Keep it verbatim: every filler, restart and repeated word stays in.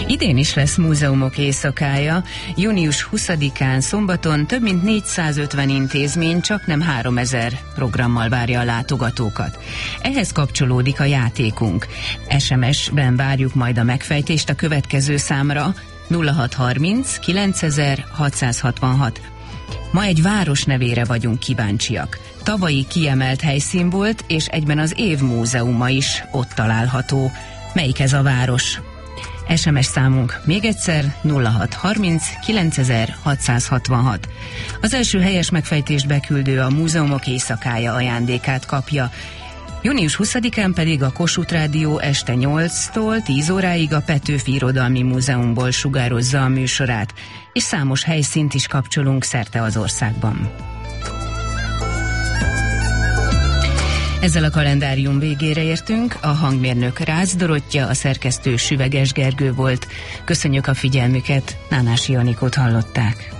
Idén is lesz múzeumok éjszakája. június huszadikán szombaton több mint négyszázötven intézmény csaknem háromezer programmal várja a látogatókat. Ehhez kapcsolódik a játékunk. es em es-ben várjuk majd a megfejtést a következő számra: nulla hat harminc kilencezer hatszázhatvanhat. Ma egy város nevére vagyunk kíváncsiak. Tavalyi kiemelt helyszín volt, és egyben az év múzeuma is ott található. Melyik ez a város? es em es számunk még egyszer nulla hat harminc kilencezer hatszázhatvanhat. Az első helyes megfejtést beküldő a múzeumok éjszakája ajándékát kapja. június huszadikán pedig a Kossuth Rádió este nyolctól tíz óráig a Petőfi Irodalmi Múzeumból sugározza a műsorát, és számos helyszínt is kapcsolunk szerte az országban. Ezzel a kalendárium végére értünk, a hangmérnök Rácz Dorottya, a szerkesztő Süveges Gergő volt. Köszönjük a figyelmüket, Nánási Anikót hallották.